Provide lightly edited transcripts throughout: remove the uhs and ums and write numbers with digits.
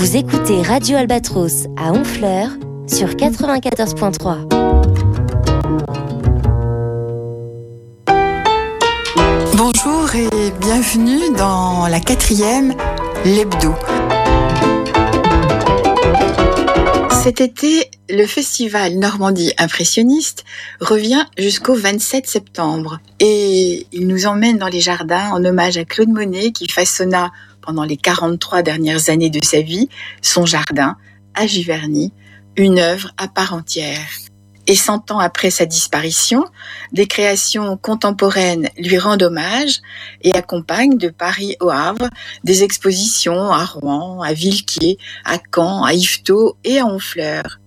Vous écoutez Radio Albatros à Honfleur sur 94.3. Bonjour et bienvenue dans la 4e, l'Hebdo. Cet été, le festival Normandie Impressionniste revient jusqu'au 27 septembre et il nous emmène dans les jardins en hommage à Claude Monet qui façonna pendant les 43 dernières années de sa vie son jardin à Giverny, une œuvre à part entière. Et 100 ans après sa disparition, des créations contemporaines lui rendent hommage et accompagnent de Paris au Havre des expositions à Rouen, à Villequier, à Caen, à Yvetot et à Honfleur.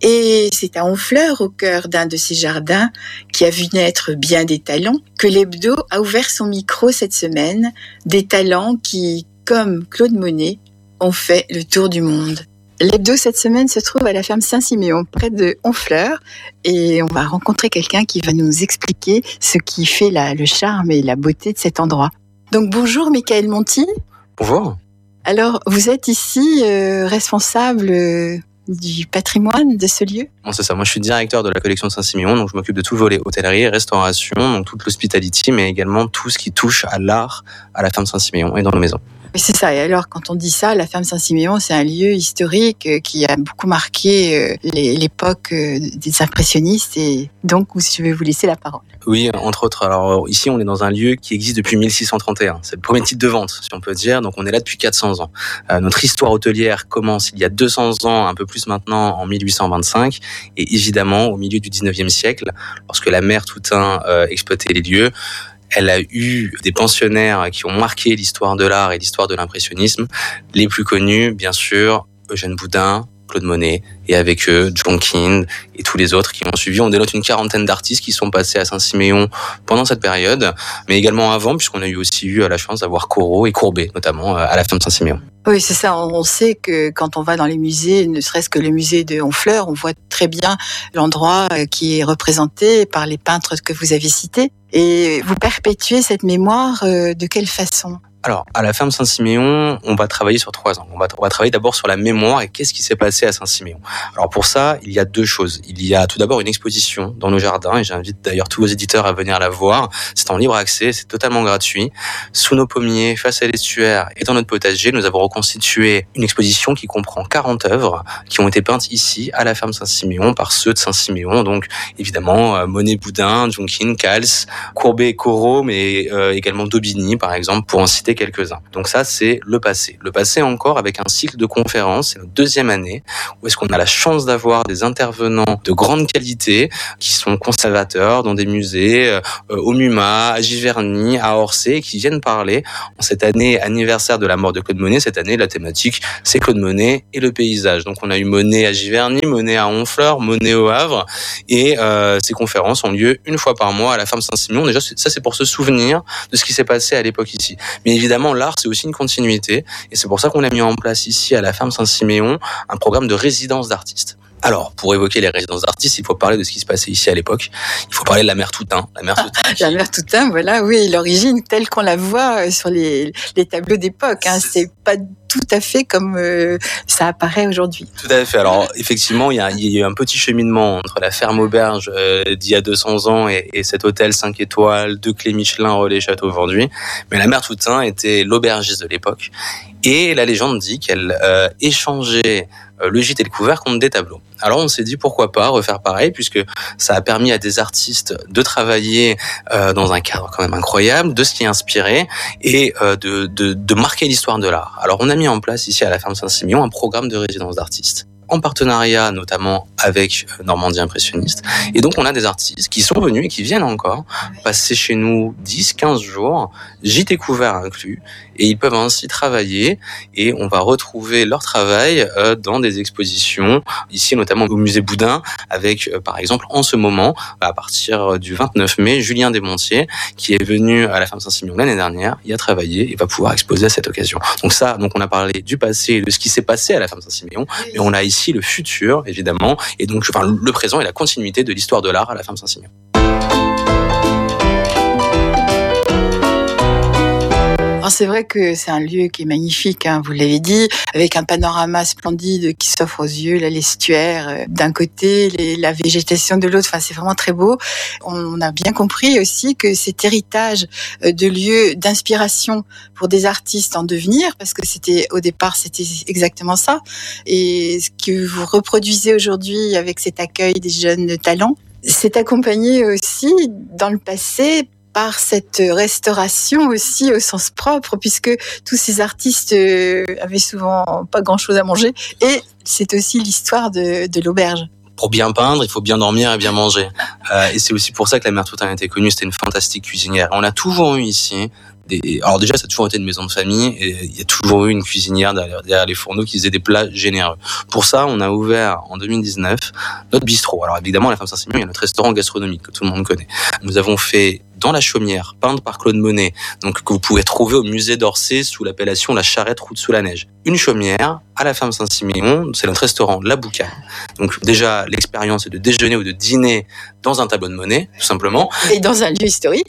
Et c'est à Honfleur, au cœur d'un de ces jardins, qui a vu naître bien des talents, que l'Hebdo a ouvert son micro cette semaine, des talents qui, comme Claude Monet, ont fait le tour du monde. L'Hebdo cette semaine se trouve à la ferme Saint-Siméon, près de Honfleur, et on va rencontrer quelqu'un qui va nous expliquer ce qui fait le charme et la beauté de cet endroit. Donc bonjour Michael Monti. Bonjour. Alors vous êtes ici responsable du patrimoine de ce lieu ? Bon, c'est ça, moi je suis directeur de la collection de Saint-Siméon, donc je m'occupe de tout le volet hôtellerie, restauration, donc toute l'hospitality, mais également tout ce qui touche à l'art à la ferme Saint-Siméon et dans nos maisons. C'est ça, et alors quand on dit ça, la ferme Saint-Siméon, c'est un lieu historique qui a beaucoup marqué l'époque des impressionnistes, et donc je vais vous laisser la parole. Oui, entre autres. Alors ici, on est dans un lieu qui existe depuis 1631. C'est le premier titre de vente, si on peut dire. Donc on est là depuis 400 ans. Notre histoire hôtelière commence il y a 200 ans, un peu plus maintenant, en 1825. Et évidemment, au milieu du 19e siècle, lorsque la mère Toutain exploitait les lieux, elle a eu des pensionnaires qui ont marqué l'histoire de l'art et l'histoire de l'impressionnisme. Les plus connus, bien sûr, Eugène Boudin, Claude Monet, et avec eux, Jonkin et tous les autres qui ont suivi. On dénote une quarantaine d'artistes qui sont passés à Saint-Siméon pendant cette période, mais également avant, puisqu'on a aussi eu la chance d'avoir Corot et Courbet, notamment à la ferme Saint-Siméon. Oui, c'est ça. On sait que quand on va dans les musées, ne serait-ce que le musée de Honfleur, on voit très bien l'endroit qui est représenté par les peintres que vous avez cités. Et vous perpétuez cette mémoire de quelle façon ? Alors, à la ferme Saint-Siméon, on va travailler sur 3 ans. On va travailler d'abord sur la mémoire et qu'est-ce qui s'est passé à Saint-Siméon. Alors pour ça, il y a 2 choses. Il y a tout d'abord une exposition dans nos jardins, et j'invite d'ailleurs tous vos éditeurs à venir la voir. C'est en libre accès, c'est totalement gratuit. Sous nos pommiers, face à l'estuaire et dans notre potager, nous avons reconstitué une exposition qui comprend 40 œuvres qui ont été peintes ici, à la ferme Saint-Siméon, par ceux de Saint-Siméon. Donc évidemment, Monet, Boudin, Jonkin, Cals, Courbet, Corot, mais également Daubigny, par exemple, pour en citer quelques-uns. Donc ça, c'est le passé. Le passé encore avec un cycle de conférences, c'est notre 2e année, où est-ce qu'on a la chance d'avoir des intervenants de grande qualité qui sont conservateurs dans des musées, au MUMA, à Giverny, à Orsay, qui viennent parler. En cette année anniversaire de la mort de Claude Monet, cette année, la thématique, c'est Claude Monet et le paysage. Donc on a eu Monet à Giverny, Monet à Honfleur, Monet au Havre, et ces conférences ont lieu une fois par mois à la ferme Saint-Siméon. Déjà, ça c'est pour se souvenir de ce qui s'est passé à l'époque ici. Mais évidemment, l'art, c'est aussi une continuité. Et c'est pour ça qu'on a mis en place ici, à la ferme Saint-Siméon, un programme de résidence d'artistes. Alors, pour évoquer les résidences d'artistes, il faut parler de ce qui se passait ici à l'époque. Il faut parler de la mère Toutain. La mère Toutain, voilà, oui, l'origine telle qu'on la voit sur les tableaux d'époque. C'est pas tout à fait comme ça apparaît aujourd'hui. Tout à fait. Alors, effectivement, il y a eu un petit cheminement entre la ferme auberge d'il y a 200 ans et cet hôtel 5 étoiles, 2 clés Michelin relais château aujourd'hui. Mais la mère Toutain était l'aubergiste de l'époque. Et la légende dit qu'elle échangeait le gîte et le couvert contre des tableaux. Alors on s'est dit pourquoi pas refaire pareil, puisque ça a permis à des artistes de travailler dans un cadre quand même incroyable, de s'y inspirer et de marquer l'histoire de l'art. Alors on a mis en place ici à la ferme Saint-Siméon un programme de résidence d'artistes, en partenariat notamment avec Normandie Impressionniste. Et donc on a des artistes qui sont venus et qui viennent encore passer chez nous 10-15 jours, gîte et couvert inclus, et ils peuvent ainsi travailler, et on va retrouver leur travail dans des expositions, ici notamment au musée Boudin, avec par exemple en ce moment, à partir du 29 mai, Julien Desmontiers, qui est venu à la ferme Saint-Siméon l'année dernière, y a travaillé et va pouvoir exposer à cette occasion. Donc on a parlé du passé et de ce qui s'est passé à la ferme Saint-Siméon, et on a ici le futur, évidemment, et donc le présent et la continuité de l'histoire de l'art à la ferme Saint-Siméon. Alors c'est vrai que c'est un lieu qui est magnifique, hein, vous l'avez dit, avec un panorama splendide qui s'offre aux yeux, là, l'estuaire d'un côté, la végétation de l'autre, enfin c'est vraiment très beau. On a bien compris aussi que cet héritage de lieux d'inspiration pour des artistes en devenir, parce que au départ c'était exactement ça, et ce que vous reproduisez aujourd'hui avec cet accueil des jeunes talents, c'est accompagné aussi dans le passé par cette restauration aussi au sens propre, puisque tous ces artistes avaient souvent pas grand-chose à manger, et c'est aussi l'histoire de l'auberge. Pour bien peindre, il faut bien dormir et bien manger. Et c'est aussi pour ça que la mère Toutain était connue, c'était une fantastique cuisinière. On a toujours eu ici alors déjà, ça a toujours été une maison de famille et il y a toujours eu une cuisinière derrière les fourneaux qui faisait des plats généreux. Pour ça, on a ouvert en 2019 notre bistrot. Alors évidemment, à la Ferme Saint-Siméon, il y a notre restaurant gastronomique que tout le monde connaît. Nous avons fait dans la Chaumière, peinte par Claude Monet, donc que vous pouvez trouver au musée d'Orsay sous l'appellation La Charrette route sous la neige. Une chaumière à la Ferme Saint-Siméon, c'est notre restaurant La Boucane. Donc déjà, l'expérience est de déjeuner ou de dîner dans un tableau de Monet, tout simplement. Et dans un lieu historique.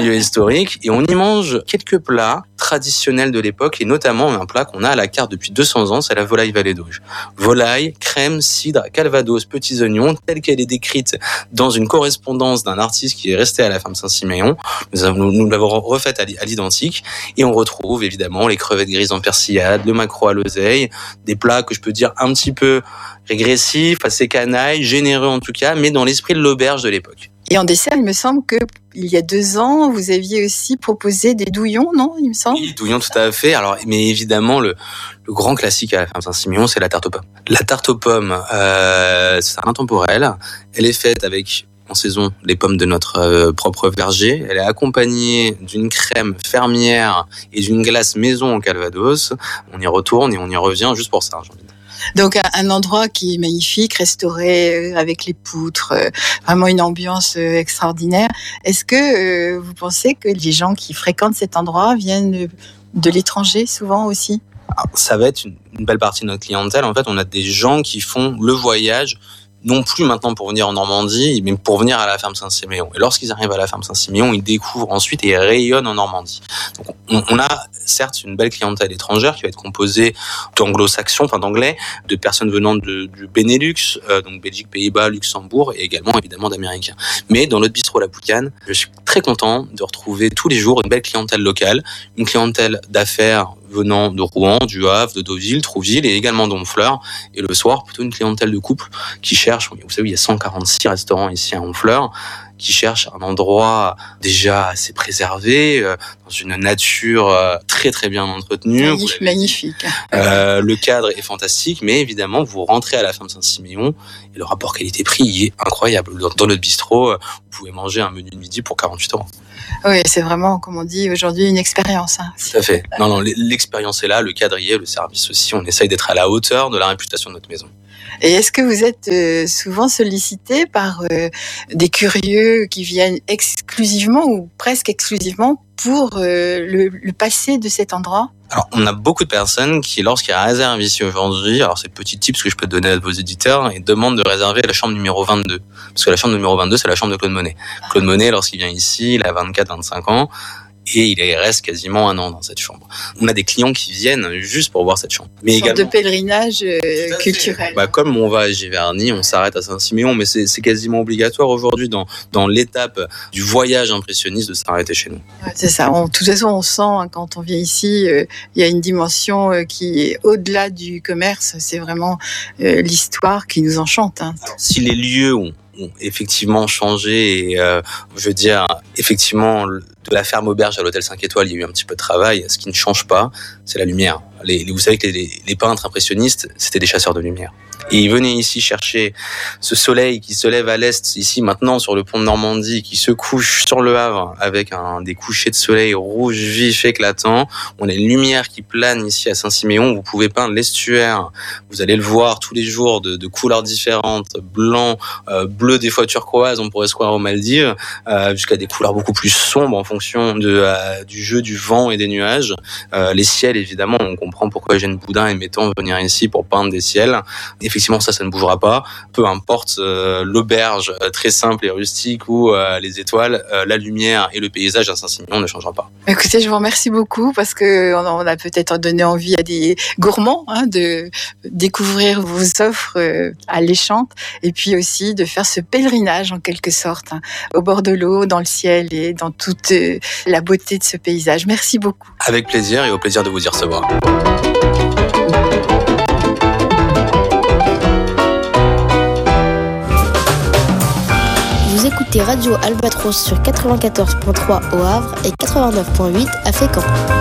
Et on y mange quelques plats traditionnels de l'époque, et notamment un plat qu'on a à la carte depuis 200 ans, c'est la volaille Vallée d'Auge. Volaille, crème, cidre, calvados, petits oignons, telle qu'elle est décrite dans une correspondance d'un artiste qui est resté à la Ferme Saint-Siméon. Nous l'avons refaite à l'identique, et on retrouve évidemment les crevettes grises en persillade, le maquereau à l'oseille, des plats que je peux dire un petit peu régressifs, assez canailles, généreux en tout cas, mais dans l'esprit de l'auberge de l'époque. Et en dessert, il me semble que il y a 2 ans, vous aviez aussi proposé des douillons, non, il me semble? Oui, douillons, tout à fait. Alors, mais évidemment, le grand classique à la Ferme Saint-Siméon, c'est la tarte aux pommes. La tarte aux pommes, c'est intemporel. Elle est faite avec, en saison, les pommes de notre propre verger. Elle est accompagnée d'une crème fermière et d'une glace maison en Calvados. On y retourne et on y revient juste pour ça, j'ai envie de dire. Donc un endroit qui est magnifique, restauré avec les poutres, vraiment une ambiance extraordinaire. Est-ce que vous pensez que les gens qui fréquentent cet endroit viennent de l'étranger souvent aussi? Alors, ça va être une belle partie de notre clientèle. En fait, on a des gens qui font le voyage, non plus maintenant pour venir en Normandie, mais pour venir à la Ferme Saint-Siméon. Et lorsqu'ils arrivent à la Ferme Saint-Siméon, ils découvrent ensuite et rayonnent en Normandie. Donc, on a certes une belle clientèle étrangère qui va être composée d'anglo-saxons, enfin d'anglais, de personnes venant du Benelux, donc Belgique, Pays-Bas, Luxembourg, et également évidemment d'Américains. Mais dans notre bistrot La Boucane, je suis très content de retrouver tous les jours une belle clientèle locale, une clientèle d'affaires venant de Rouen, du Havre, de Deauville, Trouville et également d'Honfleur. Et le soir, plutôt une clientèle de couple qui cherche, vous savez, il y a 146 restaurants ici à Honfleur, qui cherchent un endroit déjà assez préservé, dans une nature très très bien entretenue. Magnifique. Le cadre est fantastique, mais évidemment, vous rentrez à la Ferme Saint-Siméon et le rapport qualité-prix il est incroyable. Dans notre bistrot, vous pouvez manger un menu de midi pour 48 €. Oui, c'est vraiment, comme on dit aujourd'hui, une expérience. Hein. Tout à fait. Non, l'expérience est là, le cadre y est, le service aussi. On essaye d'être à la hauteur de la réputation de notre maison. Et est-ce que vous êtes souvent sollicité par des curieux qui viennent exclusivement ou presque exclusivement pour le passé de cet endroit? Alors, on a beaucoup de personnes qui, lorsqu'ils réservent ici aujourd'hui, alors c'est le petit tips que je peux donner à vos éditeurs, ils demandent de réserver la chambre numéro 22. Parce que la chambre numéro 22, c'est la chambre de Claude Monet. Claude Monet, lorsqu'il vient ici, il a 24-25 ans. Et il reste quasiment 1 an dans cette chambre. On a des clients qui viennent juste pour voir cette chambre. Mais également de pèlerinage culturel. Comme on va à Giverny, on s'arrête à Saint-Siméon, mais c'est quasiment obligatoire aujourd'hui dans l'étape du voyage impressionniste de s'arrêter chez nous. Ouais, c'est ça. De toute façon, on sent quand on vient ici, il y a une dimension qui est au-delà du commerce. C'est vraiment l'histoire qui nous enchante. Hein. Alors, si les lieux ont effectivement changé et je veux dire effectivement de la ferme auberge à l'hôtel 5 étoiles il y a eu un petit peu de travail. Ce qui ne change pas, c'est la lumière. Vous savez que les peintres impressionnistes, c'était des chasseurs de lumière. Et ils venaient ici chercher ce soleil qui se lève à l'est, ici maintenant sur le pont de Normandie, qui se couche sur le Havre avec des couchers de soleil rouge vif éclatant. On a une lumière qui plane ici à Saint-Siméon. Vous pouvez peindre l'estuaire. Vous allez le voir tous les jours de couleurs différentes, blanc, bleu, des fois turquoise, on pourrait se croire aux Maldives, jusqu'à des couleurs beaucoup plus sombres en fonction du jeu du vent et des nuages. Les ciels, évidemment, on comprend pourquoi Eugène Boudin aimait tant venir ici pour peindre des ciels. effectivement ça ne bougera pas. Peu importe l'auberge très simple et rustique ou les étoiles, la lumière et le paysage à Saint-Siméon ne changera pas. Écoutez, je vous remercie beaucoup parce que on a peut-être donné envie à des gourmands de découvrir vos offres alléchantes et puis aussi de faire ce pèlerinage en quelque sorte au bord de l'eau, dans le ciel et dans toute la beauté de ce paysage. Merci beaucoup. Avec plaisir et au plaisir de vous y recevoir. Vous écoutez Radio Albatros sur 94.3 au Havre et 89.8 à Fécamp.